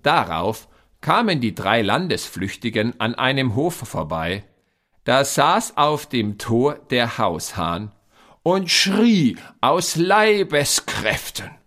darauf kamen die 3 Landesflüchtigen an einem Hof vorbei. Da saß auf dem Tor der Haushahn und schrie aus Leibeskräften: